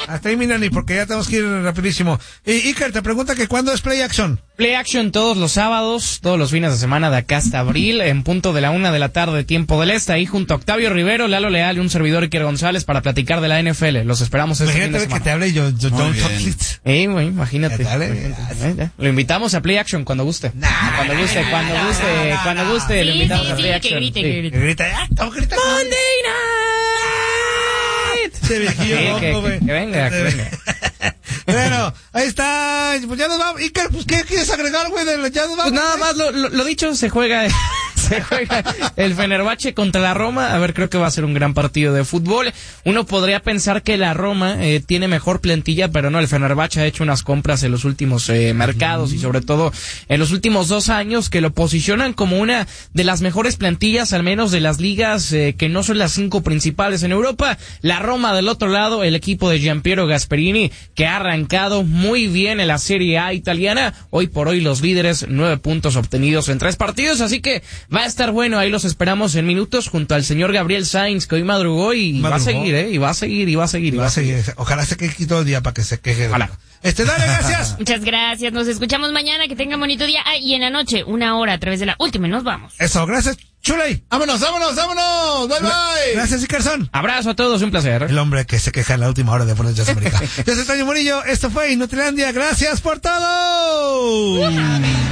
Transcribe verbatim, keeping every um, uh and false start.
Hasta ahí, mi Nani, porque ya tenemos que ir rapidísimo. Y Iker te pregunta que ¿cuándo es Play Action? Play Action todos los sábados, todos los fines de semana de acá hasta abril, en punto de la una de la tarde, tiempo del este, ahí junto a Octavio Rivero, Lalo Leal y un servidor Iker González para platicar de la N F L. Los esperamos este fin de semana. Que te hable yo, yo Don Foxlitz. Eh, güey, imagínate. Dale, lo invitamos a Play Action cuando guste. Nah, cuando guste, nah, cuando nah, guste, nah, nah, cuando nah, guste, nah, lo invitamos sí, a Play sí, Action. Que grite, sí. que grite. Que grite, ah, grita. Monday Night. Se viejillo, sí, loco, que, que, que venga, que venga. Bueno, ahí está, pues ya nos vamos. Iker, pues ¿qué quieres agregar, güey? Ya nos vamos. Pues nada más, lo, lo, lo dicho, se juega, se juega el Fenerbahce contra la Roma. A ver, creo que va a ser un gran partido de fútbol. Uno podría pensar que la Roma eh, tiene mejor plantilla, pero no, el Fenerbahce ha hecho unas compras en los últimos eh, mercados y sobre todo en los últimos dos años que lo posicionan como una de las mejores plantillas, al menos de las ligas eh, que no son las cinco principales en Europa. La Roma del otro lado, el equipo de Gianpiero Gasperini, que ha arrancado muy bien en la Serie A italiana. Hoy por hoy los líderes, nueve puntos obtenidos en tres partidos, así que va a estar bueno. Ahí los esperamos en minutos junto al señor Gabriel Sainz, que hoy madrugó y madrugó. va a seguir, ¿eh? Y va a seguir, y va a seguir, y va a seguir. Ojalá se quede todo el día para que se queje. Ojalá. Este, dale, gracias. Muchas gracias, nos escuchamos mañana, que tengan bonito día. Ah, y en la noche, una hora a través de La Última y nos vamos. Eso, gracias, Chuley. Vámonos, vámonos, vámonos. Bye, bye. Gracias, Ikerson. Abrazo a todos, un placer. El hombre que se queja en la última hora de Buenos Días América. Yo soy Toño Murillo, esto fue Inutilandia. Gracias por todo.